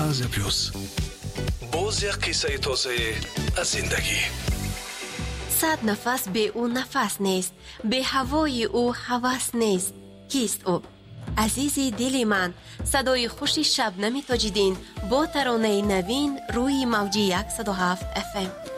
تغذیه پلوس. باز یک قصه تازه از زندگی. 100 نفس به او نفس نیست، به هوای او هوس نیست. کیست او؟ عزیزی دل من، صدای خوش شبنم تاجدین با ترانه نوین روی موجی 107 FM.